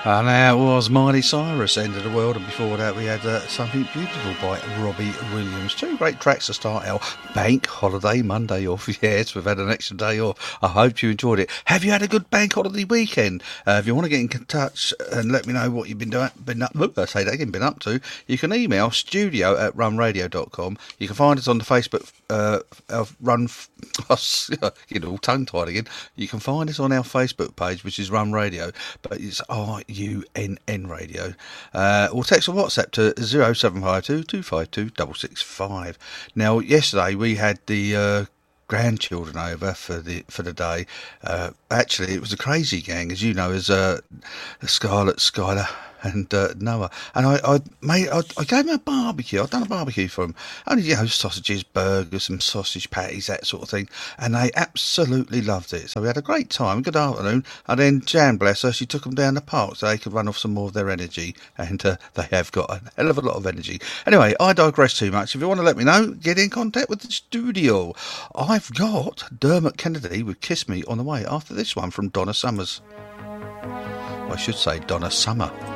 And that was Miley Cyrus, End of the World, and before that we had Something Beautiful by Robbie Williams. Two great tracks to start our bank holiday Monday off. Yes, we've had an extra day off. I hope you enjoyed it. Have you had a good bank holiday weekend? If you want to get in touch and let me know what you've been up to, you can email studio@runradio.com. You can find us on the Facebook Run. Get all tongue-tied again. You can find us on our Facebook page, which is Run Radio, but it's RUNN Radio. Or text or WhatsApp to 0752 252 665. Now, yesterday we had the grandchildren over for the day. Actually, it was a crazy gang, as you know, as Scarlett, Skylar, and Noah. And I gave them a barbecue. I've done a barbecue for them. Only, sausages, burgers, some sausage patties, that sort of thing. And they absolutely loved it. So we had a great time. Good afternoon. And then Jan, bless her, she took them down the park so they could run off some more of their energy. And they have got a hell of a lot of energy. Anyway, I digress too much. If you want to let me know, get in contact with the studio. I've got Dermot Kennedy with Kiss Me on the way after this one from Donna Summers. I should say Donna Summer.